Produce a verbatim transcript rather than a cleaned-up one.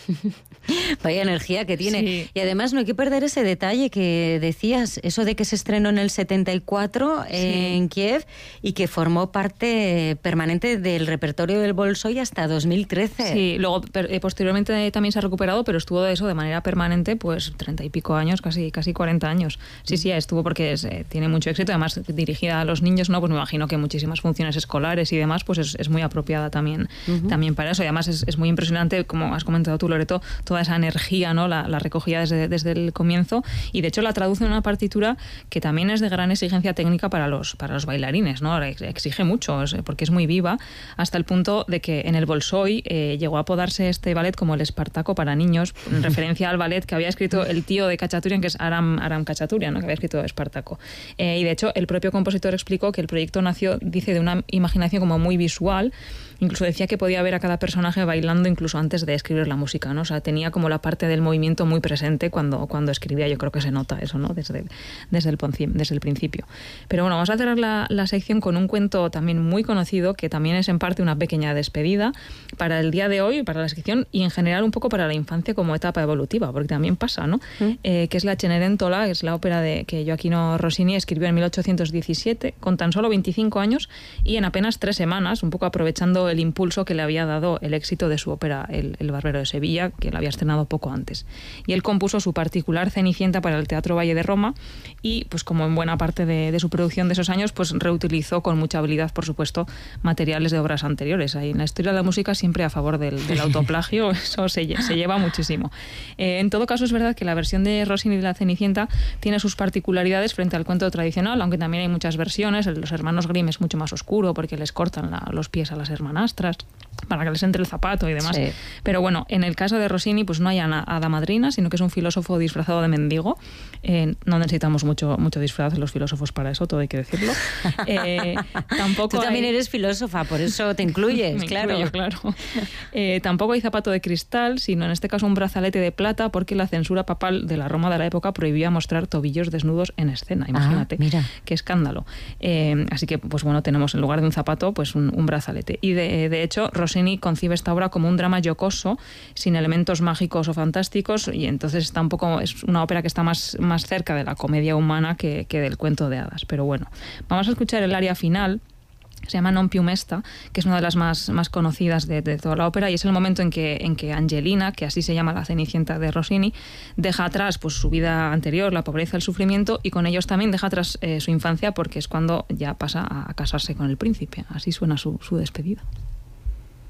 Vaya energía que tiene. Sí. Y además no hay que perder ese detalle que decías, eso de que se estrenó en el setenta y cuatro Sí. en Kiev y que formó parte permanente del repertorio del Bolshoi hasta dos mil trece. Sí, luego per, eh, posteriormente también se ha recuperado, pero estuvo de eso de manera permanente pues treinta y pico años, casi casi cuarenta años. Sí, sí, estuvo porque es, eh, tiene mucho éxito, además dirigida a los niños, ¿no? Pues me imagino que muchísimas funciones escolares y demás, pues es, es muy apropiada también, uh-huh. también para eso. Y además es, es muy impresionante, como has comentado tú, Loreto, toda esa energía, ¿no? La, la recogida desde, desde el comienzo, y de hecho la traduce en una partitura que también es de gran exigencia técnica para los, para los bailarines, ¿no? Exige mucho, porque es muy viva, hasta el punto de que en el Bolshoi eh, llegó a apodarse este ballet como el Espartaco para niños, en referencia al ballet que había escrito el tío de Khachaturian, que es Aram, Aram Khachaturian, ¿no? Que había escrito Espartaco. Eh, y de hecho el propio compositor explicó que el proyecto nació, dice, de una imaginación como muy visual. Incluso decía que podía ver a cada personaje bailando incluso antes de escribir la música, ¿no? O sea, tenía como la parte del movimiento muy presente cuando, cuando escribía. Yo creo que se nota eso, ¿no? Desde, desde, el, desde el principio. Pero bueno, vamos a cerrar la, la sección con un cuento también muy conocido, que también es en parte una pequeña despedida para el día de hoy, para la sección, y en general un poco para la infancia como etapa evolutiva, porque también pasa, ¿no? ¿Mm? Eh, que es la Cenerentola, que es la ópera de, que Gioachino Rossini escribió en mil ochocientos diecisiete, con tan solo veinticinco años y en apenas tres semanas, un poco aprovechando el impulso que le había dado el éxito de su ópera El, el Barbero de Sevilla, que la había estrenado poco antes. Y él compuso su particular Cenicienta para el Teatro Valle de Roma y, pues como en buena parte de, de su producción de esos años, pues reutilizó con mucha habilidad, por supuesto, materiales de obras anteriores. Ahí en la historia de la música siempre a favor del, del autoplagio, eso se, se lleva muchísimo. Eh, en todo caso, es verdad que la versión de Rossini de la Cenicienta tiene sus particularidades frente al cuento tradicional, aunque también hay muchas versiones. El de los hermanos Grimm es mucho más oscuro porque les cortan la, los pies a las hermanastras para que les entre el zapato y demás. Sí. Pero bueno, en el caso de Rossini, pues no hay a hada madrina, sino que es un filósofo disfrazado de mendigo. Eh, no necesitamos mucho, mucho disfraz los filósofos para eso, todo hay que decirlo. Eh, tampoco Tú también hay... eres filósofa, por eso te incluyes, Me claro. Incluyo, claro. Eh, tampoco hay zapato de cristal, sino en este caso un brazalete de plata, porque la censura papal de la Roma de la época prohibía mostrar tobillos desnudos en escena. Imagínate, ah, mira. Qué escándalo. Eh, así que, pues bueno, tenemos en lugar de un zapato, pues un, un brazalete. Y de, de hecho, Rossini concibe esta obra como un drama jocoso, sin elementos mágicos o fantásticos, y entonces está un poco, es una ópera que está más, más cerca de la comedia humana que, que del cuento de hadas. Pero bueno, vamos a escuchar el aria final. Se llama Non più mesta, que es una de las más, más conocidas de, de toda la ópera, y es el momento en que, en que Angelina, que así se llama la Cenicienta de Rossini, deja atrás pues, su vida anterior, la pobreza, el sufrimiento, y con ellos también deja atrás eh, su infancia, porque es cuando ya pasa a casarse con el príncipe. Así suena su, su despedida.